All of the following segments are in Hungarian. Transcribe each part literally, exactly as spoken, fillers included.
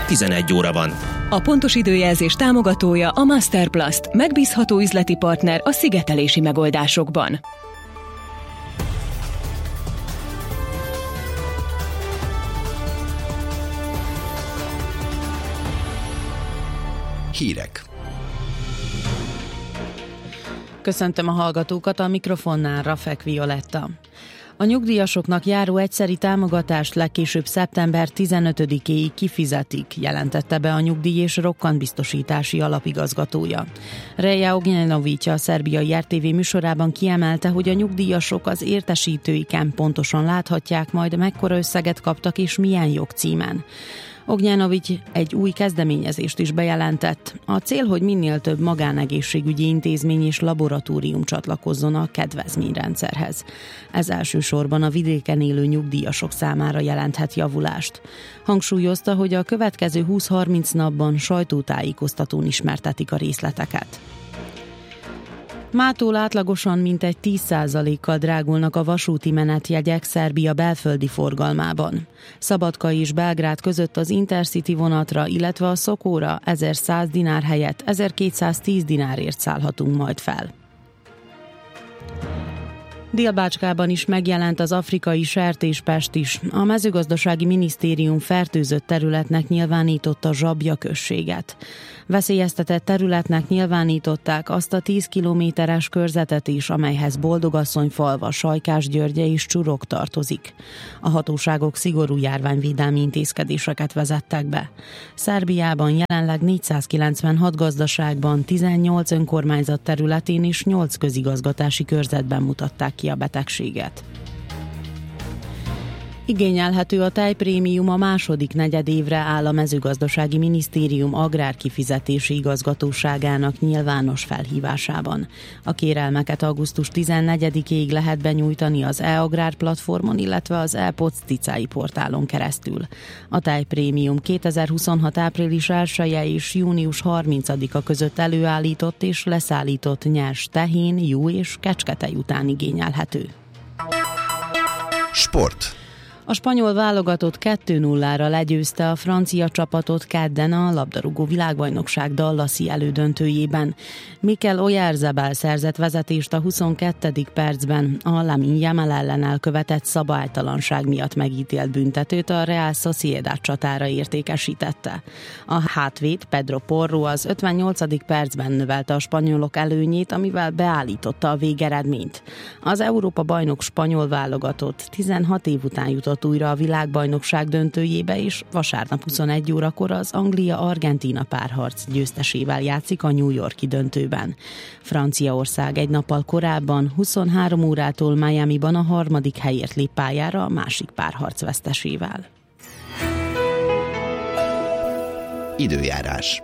tizenegy óra van. A pontos időjelzés támogatója a Masterplast, megbízható üzleti partner a szigetelési megoldásokban. Hírek. Köszöntöm a hallgatókat, a mikrofonnál Rafek Violetta. A nyugdíjasoknak járó egyszeri támogatást legkésőbb szeptember tizenötödikéig kifizetik, jelentette be a Nyugdíj- és Rokkantbiztosítási Alapigazgatója. Reja Ognjanović a szerbiai er té vé műsorában kiemelte, hogy a nyugdíjasok az értesítőiken pontosan láthatják majd, mekkora összeget kaptak és milyen jogcímen. Ognjanović egy új kezdeményezést is bejelentett. A cél, hogy minél több magánegészségügyi intézmény és laboratórium csatlakozzon a kedvezményrendszerhez. Ez elsősorban a vidéken élő nyugdíjasok számára jelenthet javulást. Hangsúlyozta, hogy a következő húsz-harminc napban sajtótájékoztatón ismertetik a részleteket. Mától átlagosan mintegy tíz százalékkal drágulnak a vasúti menetjegyek Szerbia belföldi forgalmában. Szabadka és Belgrád között az Intercity vonatra, illetve a Szokóra ezerszáz dinár helyett ezerkétszáztíz dinárért szállhatunk majd fel. Délbácskában is megjelent az afrikai sertéspest is. A mezőgazdasági minisztérium fertőzött területnek nyilvánította Zsabja községet. Veszélyeztetett területnek nyilvánították azt a tíz kilométeres körzetet is, amelyhez Boldogasszonyfalva, Sajkásgyörgye és Csurok tartozik. A hatóságok szigorú járványvédelmi intézkedéseket vezettek be. Szerbiában jelenleg négyszázkilencvenhat gazdaságban, tizennyolc önkormányzat területén és nyolc közigazgatási körzetben mutatták ki a betegséget. Igényelhető a tejprémium, a második negyedévre áll a mezőgazdasági minisztérium agrárkifizetési igazgatóságának nyilvános felhívásában. A kérelmeket augusztus tizennegyedikéig lehet benyújtani az e-agrár platformon, illetve az e-pocticai portálon keresztül. A tejprémium kétezer-huszonhat április elseje és június harmincadika között előállított és leszállított nyers tehén, juh és kecsketej után igényelhető. Sport. A spanyol válogatott kettő nullára legyőzte a francia csapatot kedden a labdarúgó világbajnokság dallasi elődöntőjében. Mikel Oyarzabal szerzett vezetést a huszonkettedik percben, a Lamine Yamal ellen elkövetett szabálytalanság miatt megítélt büntetőt a Real Sociedad csatára értékesítette. A hátvéd Pedro Porro az ötvennyolcadik percben növelte a spanyolok előnyét, amivel beállította a végeredményt. Az Európa-bajnok spanyol válogatott tizenhat év után jutott újra a világbajnokság döntőjébe, és vasárnap huszonegy órakor az Anglia-Argentína párharc győztesével játszik a New York-i döntőben. Franciaország egy nappal korábban huszonhárom órától Miamiban a harmadik helyért lép pályára a másik párharc vesztesével. Időjárás.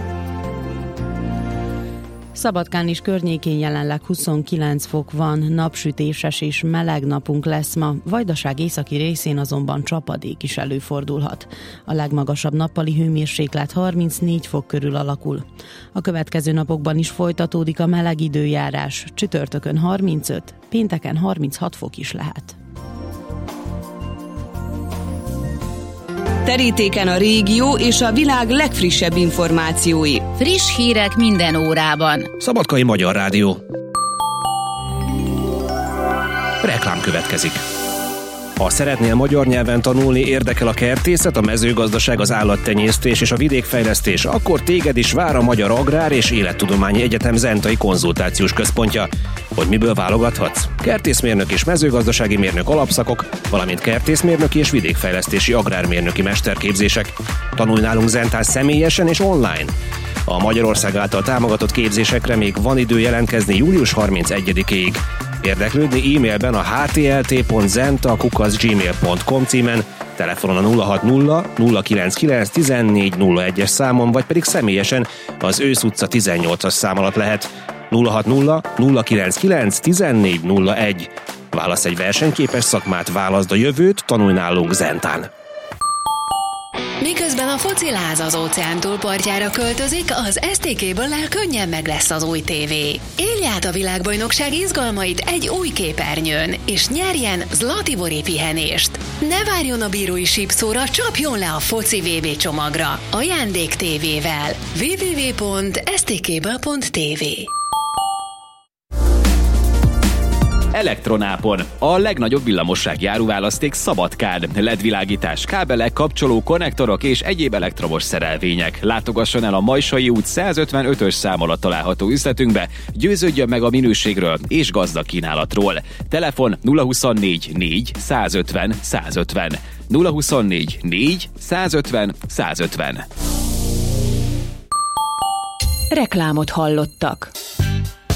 Szabadkán is környékén jelenleg huszonkilenc fok van, napsütéses és meleg napunk lesz ma, Vajdaság északi részén azonban csapadék is előfordulhat. A legmagasabb nappali hőmérséklet harmincnégy fok körül alakul. A következő napokban is folytatódik a meleg időjárás, csütörtökön harmincöt, pénteken harminchat fok is lehet. Terítéken a régió és a világ legfrissebb információi. Friss hírek minden órában. Szabadkai Magyar Rádió. Reklám következik. Ha szeretnél magyar nyelven tanulni, érdekel a kertészet, a mezőgazdaság, az állattenyésztés és a vidékfejlesztés, akkor téged is vár a Magyar Agrár és Élettudományi Egyetem Zentai Konzultációs Központja. Hogy miből válogathatsz? Kertészmérnök és mezőgazdasági mérnök alapszakok, valamint kertészmérnöki és vidékfejlesztési agrármérnöki mesterképzések. Tanulj nálunk Zentán személyesen és online. A Magyarország által támogatott képzésekre még van idő jelentkezni július harmincegyedikéig. Érdeklődni e-mailben a h t l t pont zenta kukac gmail pont com címen, telefonon a nulla hat nulla nulla kilenc kilenc tizennégy nulla egyes számon, vagy pedig személyesen az Ősz utca tizennyolcas szám alatt lehet. nulla hat nulla nulla kilenc kilenc tizennégy nulla egy. Válasz egy versenyképes szakmát, válaszd a jövőt, tanulj nálunk Zentán. Miközben a fociláz az óceán túlpartjára költözik, az es té ká-ből könnyen meg lesz az új tévé. Élj át a világbajnokság izgalmait egy új képernyőn, és nyerjen Zlatibori pihenést. Ne várjon a bírói sípszóra, csapjon le a foci vé bé csomagra. Ajándék tévével. double-u double-u double-u pont es té ká pont té vé. Elektronápon. A legnagyobb villamossági áruválaszték Szabadkán. el é dé-világítás, kábelek, kapcsoló, konnektorok és egyéb elektromos szerelvények. Látogasson el a Majsai út százötvenötös szám alatt található üzletünkbe, győződjön meg a minőségről és gazdag kínálatról. Telefon nulla huszonnégy négy százötven százötven. nulla huszonnégy négy százötven százötven. Reklámot hallottak.